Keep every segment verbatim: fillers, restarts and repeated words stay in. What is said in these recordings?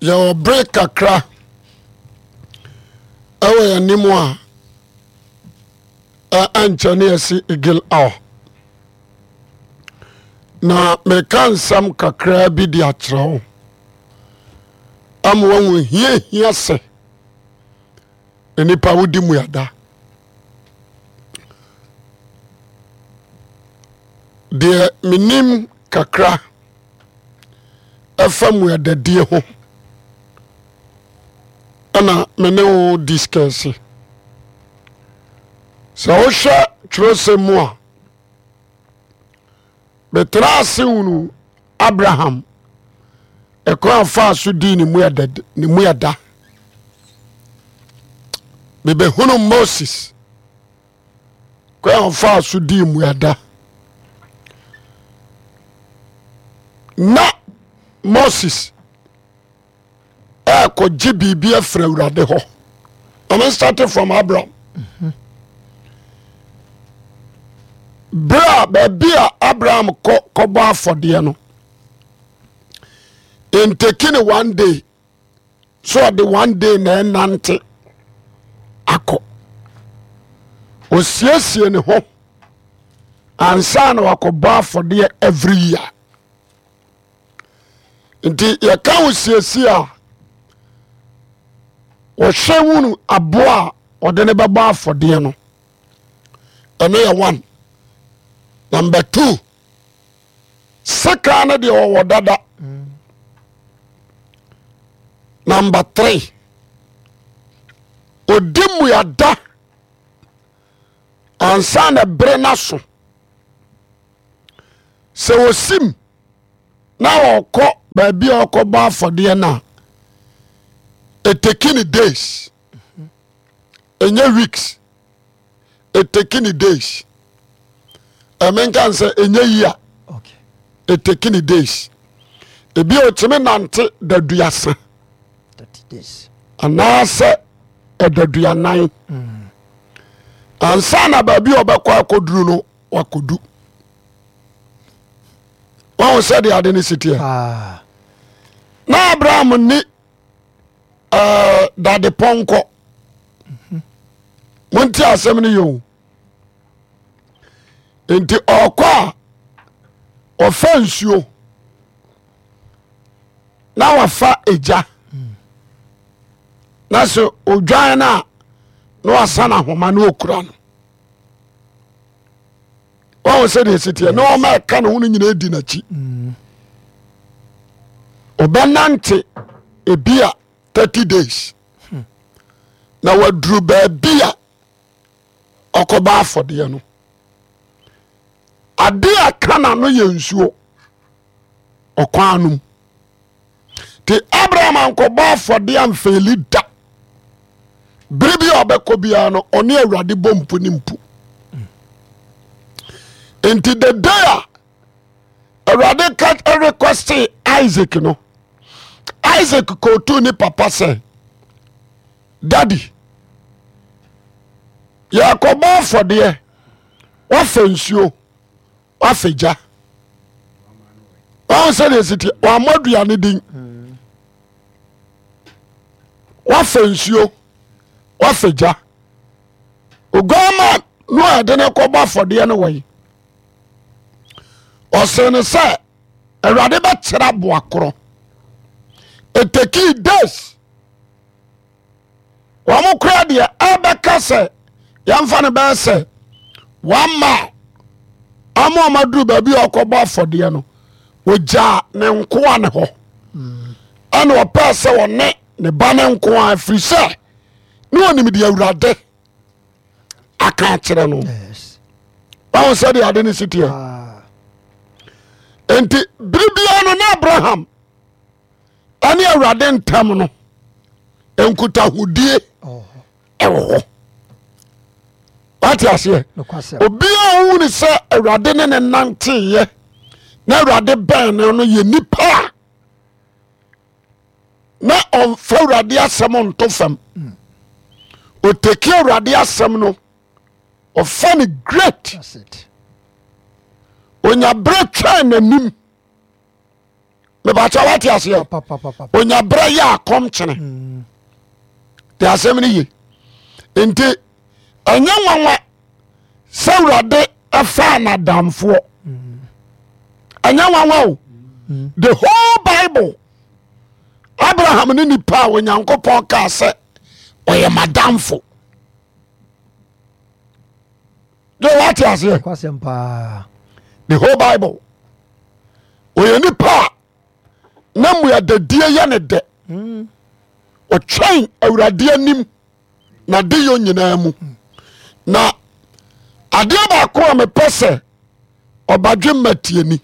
Your break a cra away anymore. Anthony si igil aw. Na me kan sam kakra bi di akyerɛw. Am won hie hia se. Enipa wodi mu yada. De minim kakra afa mu yada die ho. Ana mene wo discuss. Sa wo hwɛ twerɛsɛm mu a betra se wunu Abraham ekwan fa so di ni mu yada ni mu yada. Bebe hunu Moses kwan fa so di mu yada. Na Moses e ko gye bibia fra Awurade ho. I'm starting from Abraham. Mm-hmm. Bra baby Abraham ko ko ba fode no. In taking one day. So the one day na nante akọ. Osiesie ne ho. Ansa na wakọba fode every year. Nti ya ka osiesie a wɔhwɛ wunu aboa ɔde ne bɛbɔ afɔdeɛ no ɛno yɛ one. Number two, seka ne deɛ ɔwɔ dada. Mm. Number three, odi mu yada ansa na bere na so sɛ osim na ɔkɔ baabi a ɔkɔ bɔ afɔdeɛ na it taking days. Enye weeks. It taking days. I mean can say enye year. Okay. It taking days. Ebi otime nante da duasa. thirty days. Ana se e da duanan. Mm. Ansa na ba bi obekọ akoduru no wakodu. Wọ́n sẹ́ di ade ni siti. Ah. Na Abraham ni Uh, dade ponko. Mm-hmm. Monti asem ni yo. Enti okwa ofa nsuo. Na wafa eja. Mm. Na so odwan na no asana homa na okura no. Wa se de sitie no o ma ka no hunu nyina edi na chi. Mm. Obenante ebia thirty days. Hmm. Na wadru baabi a ɔkɔba afɔdeɛ no. Ade a kana no yɛ nsuo ɔkwan anum. Te Abraham ankɔba afɔdeɛ amfɛli da. Bere bi a ɔbɛkɔ biara no ɔne Awurade bɔ mpo ne mpo. Enti the day a Awurade ka request Isaac no. Isaac kotu ni papa say, Daddy, yakoba afɔdeɛ wafa nsuo wafa gya. Wɔn sɛ de siti wɔn aduane din. Wafa nsuo wafa gya. Ogama no ade ne kɔba afɔdeɛ no wɔ yi. Ɔsɛ ne sɛ Awurade bɛkyerɛ aboa korɔ. It take days. Wamu kradia abeka se yamfa ne be se wama amo amaduru baabi okobo afode no oja ne nkoa ne ho. Ana opa se wonne ne ba ne nkoa afiri se ne onim de Awurade aka kire no. Yes. Wawu se de ade ne sitie. Ah. Enti bibia no na Abraham ani Awurade ntam no enkuta hudie ewo wati ase obi a wu ni se Awurade ne ne nante ye na Awurade ban no ye nipa na on fa Awurade asem nto fam o teki Awurade asem no o fa ni great. That's it. Onya bre twa nanim mebacha wate aseɛ onya berɛ yɛ akɔm kyene de asɛm no ye nti ɛnyɛ nwanwa sɛ Awurade ɛfaa nadamfoɔ ɛnyɛ nwanwa o the whole Bible Abraham ne nipa a Onyankopɔn kaa sɛ ɔyɛ madamfo de wate aseɛ the whole Bible ɔyɛ nipa a na mmuadadie yɛ ne dɛ ɔtwɛn Awurade anim na de yɛ nyinaa mu na adeɛ baako a mepɛ sɛ ɔbadwe mmatiani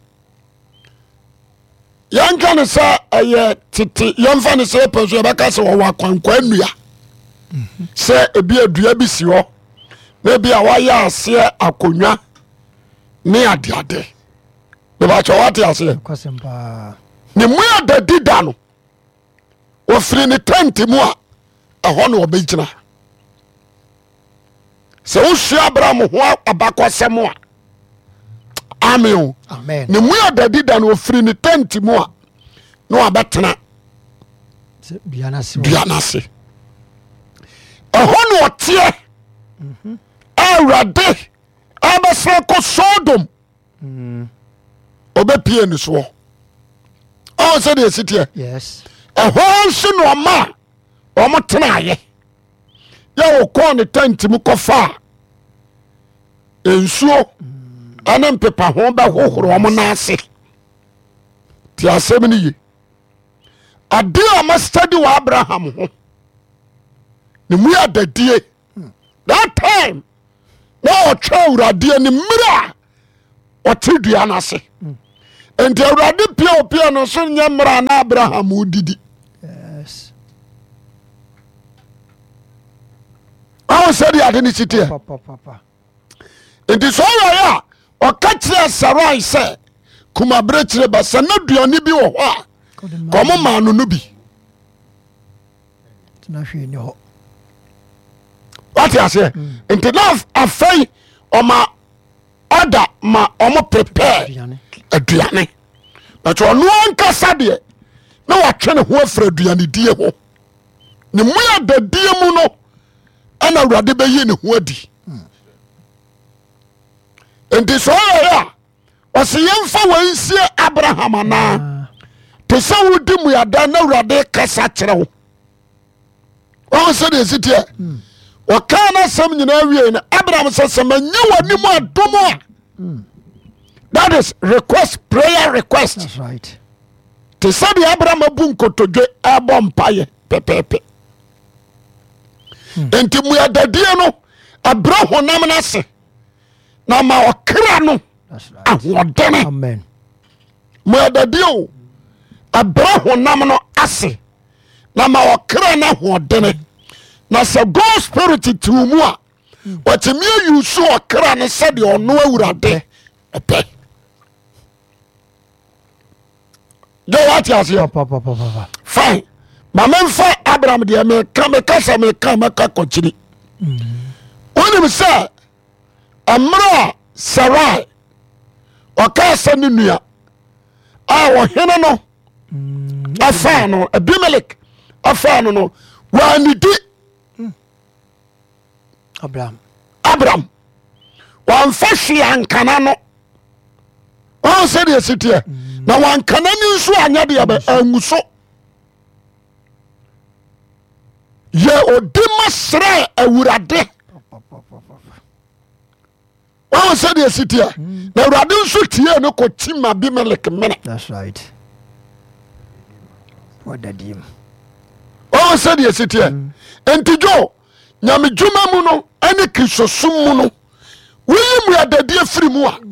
yɛnka ne sɛ ɛyɛ tete yɛmfa ne sɛ ɛpɛ so yɛbɛka sɛ wɔwɔ akwankwa nnua sɛ ebi adua bi si hɔ na bi a wɔayɛ aseɛ akonnwa ne adeade mebakyɛ wɔate aseɛ ne mu adadi da no wɔfiri ne tent mu a ɛhɔ ne wɔbɛgyina sɛ wosua Abraham ho abakɔsɛm a amen o ne mu adadi da no wɔfiri ne tent mu a na wɔbɛtena dua no ase ɛhɔ ne ɔteɛ Awurade abɛsɛ kɔ Sodom ɔbɛpie ne soɔ ɔwɔ sɛ deɛ ɛsiteɛ ɛhɔ nso na ɔma a ɔmo tenaayɛ yɛ wɔkɔɔ ne tent mu kɔfa a nsuo ɛne mpepa ho bɛhohoro ɔmo n'ase nti asɛm no ye ade a ɔmastadi wɔ Abraham ho ne mu yɛ adadie that time na ɔtwa Awurade ani mmerɛ a ɔte dua no ase enti Awurade pia opia no so nyɛ mmara na Abraham wodidi ɔwɔ sɛ de ade ne siteɛ enti sɛ ɔyɛyɛ a ɔka kyerɛ Sarai sɛ kumaberɛ kyerɛ ba sɛ na duane bi wɔ hɔ a kɔmo maa no no bi wate aseɛ nti na afei ɔma ɔda ma ɔmo prepare aduane but ɔno ankasa deɛ na watwe ne ho afiri aduane die ho ne mu adadie mu no ɛna Awurade bɛyi ne ho adi nti sɛ ɔyɛ a ɔsɛ yɛmfa wansie Abraham anaa te sɛ wodi mmuada na Awurade kasa kyerɛ wo ɔwɔ sɛ deɛ ɛsiteɛ wɔkaa no asɛm nyinaa wie no Abraham sɛ sɛ manyɛ w'anim adom a that is request prayer request te sɛ deɛ Abraham abu nkotodwe ɛbɔ mpayɛ pɛpɛɛpɛ enti mmuadadie no abrɛ honam no ase na ma ɔkra no ahoɔdene mmuadadie o abrɛ honam no ase na ma ɔkra no ahoɔdene na sɛ God spirit tiw mu a wɔtumi ayi so ɔkra no sɛdeɛ ɔno Awurade ɛpɛ gye wate aseɛ fine ma memfa Abraham deɛ meka meka sɛ meka mɛka kɔkyiri wonim sɛ mmerɛ a Sarai ɔkaa sɛ ne nua a ɔhene no afaa no Abimelek afaa no no wɔanidi Abraham Abraham wɔamfa hwee ankana no ɔn sɛ deɛ siteɛ na wankana ne nso anyɛ deɛ bɛ angu so yɛ odi ma serɛ Awurade ɔn sɛ deɛ siteɛ na Awurade nso tie no kɔti ma Abimelek mene that's right what that him ɔn sɛ deɛ siteɛ enti dwo nyame dwuma mu no ɛne Kristo som mu no woyi mu adadie firi mu a